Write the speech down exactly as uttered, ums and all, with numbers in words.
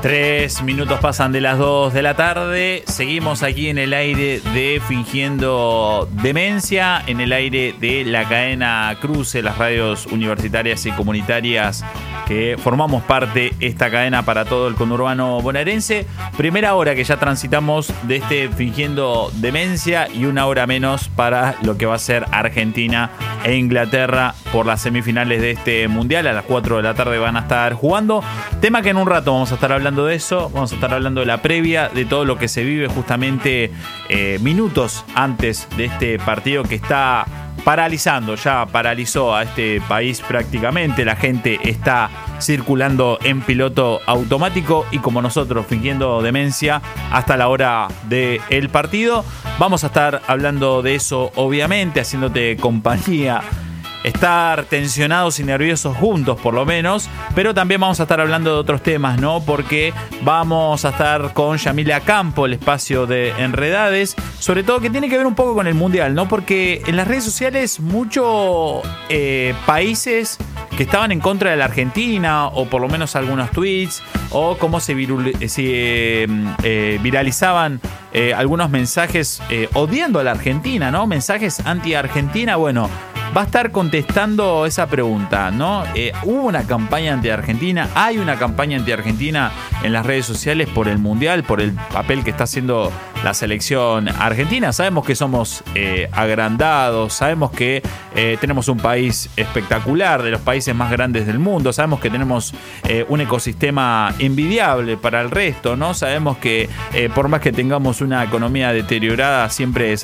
Tres minutos pasan de las dos de la tarde. Seguimos aquí en el aire de Fingiendo Demencia, en el aire de la cadena Cruce, las radios universitarias y comunitarias que formamos parte esta cadena para todo el conurbano bonaerense. Primera hora que ya transitamos de este Fingiendo Demencia y una hora menos para lo que va a ser Argentina e Inglaterra por las semifinales de este mundial. A las cuatro de la tarde van a estar jugando. Tema que en un rato vamos a estar hablando de eso, vamos a estar hablando de la previa, de todo lo que se vive justamente eh, minutos antes de este partido que está paralizando, ya paralizó a este país prácticamente. La gente está circulando en piloto automático y como nosotros fingiendo demencia hasta la hora del partido. Vamos a estar hablando de eso, obviamente, haciéndote compañía. Estar tensionados y nerviosos juntos, por lo menos, pero también vamos a estar hablando de otros temas, ¿no? Porque vamos a estar con Yamila Campo, el espacio de Enredades, sobre todo que tiene que ver un poco con el Mundial, ¿no? Porque en las redes sociales muchos eh, países que estaban en contra de la Argentina, o por lo menos algunos tweets, o cómo se, virul- se eh, eh, viralizaban eh, algunos mensajes eh, odiando a la Argentina, ¿no? Mensajes anti-Argentina, bueno. Va a estar contestando esa pregunta, ¿no? Eh, ¿Hubo una campaña anti-Argentina? ¿Hay una campaña anti-Argentina en las redes sociales por el Mundial, por el papel que está haciendo la selección argentina? Sabemos que somos eh, agrandados, sabemos que eh, tenemos un país espectacular, de los países más grandes del mundo, sabemos que tenemos eh, un ecosistema envidiable para el resto, ¿no? Sabemos que eh, por más que tengamos una economía deteriorada, siempre